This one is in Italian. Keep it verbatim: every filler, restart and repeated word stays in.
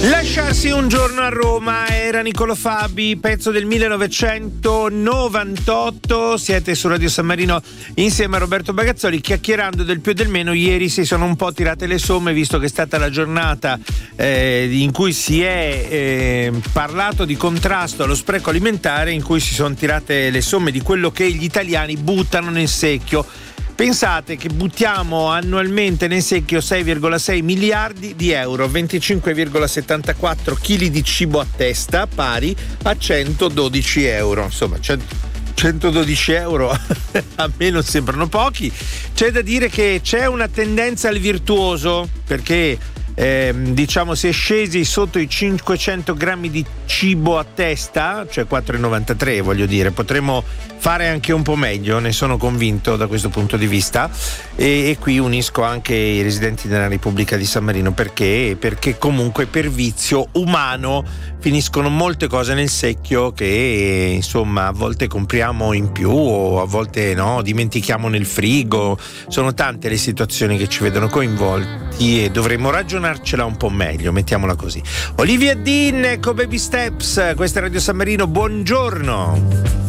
Lasciarsi un giorno a Roma era Niccolò Fabi, pezzo del millenovecentonovantotto. Siete su Radio San Marino insieme a Roberto Bagazzoli, chiacchierando del più e del meno. Ieri si sono un po' tirate le somme, visto che è stata la giornata eh, in cui si è eh, parlato di contrasto allo spreco alimentare, in cui si sono tirate le somme di quello che gli italiani buttano nel secchio. Pensate che buttiamo annualmente nel secchio sei virgola sei miliardi di euro, venticinque virgola settantaquattro chili di cibo a testa, pari a centododici euro. Insomma, centododici euro a me non sembrano pochi. C'è da dire che c'è una tendenza al virtuoso, perché eh, diciamo si è scesi sotto i cinquecento grammi di cibo a testa, cioè quattro virgola novantatré, voglio dire, potremmo fare anche un po' meglio, ne sono convinto da questo punto di vista, e, e qui unisco anche i residenti della Repubblica di San Marino, perché perché comunque per vizio umano finiscono molte cose nel secchio che insomma a volte compriamo in più o a volte no, dimentichiamo nel frigo. Sono tante le situazioni che ci vedono coinvolti e dovremmo ragionarcela un po' meglio, mettiamola così. Olivia Dean con Baby Steps, questa è Radio San Marino, buongiorno.